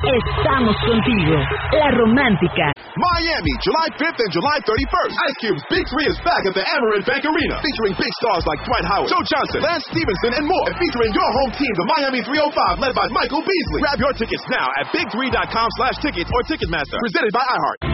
estamos contigo. La Romántica. Miami, July 5th and July 31st. Ice Cube's Big 3 is back at the Amerant Bank Arena, featuring big stars like Dwight Howard, Joe Johnson, Lance Stevenson, and more. And featuring your home team, the Miami 305, led by Michael Beasley. Grab your tickets now at big3.com/tickets or Ticketmaster. Presented by iHeart.